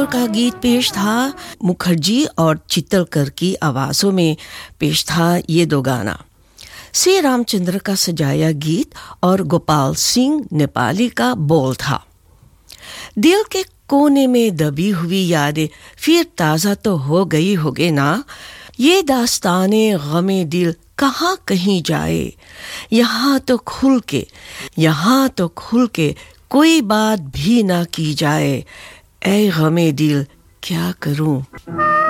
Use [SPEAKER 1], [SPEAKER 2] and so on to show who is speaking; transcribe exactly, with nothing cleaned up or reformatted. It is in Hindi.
[SPEAKER 1] किशोर का गीत पेश था, मुखर्जी और चित्तलकर की आवाज़ों में पेश था ये दो गाना। सी रामचंद्र का सजाया गीत और गोपाल सिंह नेपाली का बोल था। दिल के कोने में दबी हुई यादें फिर ताज़ा तो हो गई होगे ना। ये दास्ताने गमे दिल कहाँ कहीं जाए, यहाँ तो खुल के यहाँ तो खुल के कोई बात भी ना की जाए। ऐ गमे दिल क्या करूं।